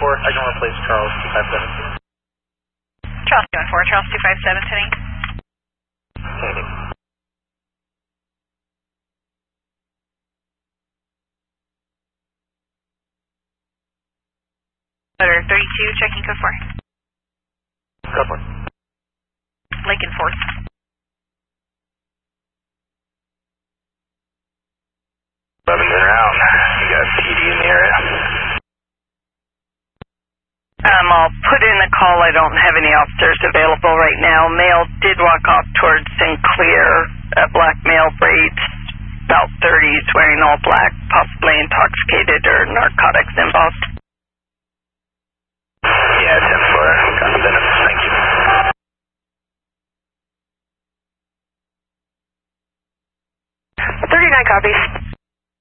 I can replace Charles 257. Charles 214, Charles 257, Tony. Okay. Motor 32, checking code 4. Go for it. Lincoln 4th. Levin's in round. You got PD in the area? I'll put in a call. I don't have any officers available right now. Male did walk off towards Sinclair, a black male, braids, about 30s, wearing all black, possibly intoxicated or narcotics involved. Yeah, 10-4. Got the benefits. Thank you. 39 copies.